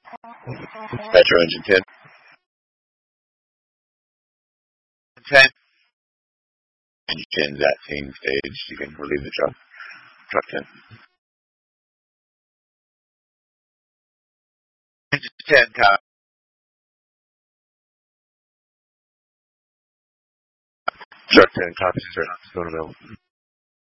Metro engine 10. 10. Engine 10's at scene stage. You can relieve the truck. Truck 10. Engine 10, copy. Truck 10, copies, sir. Not available.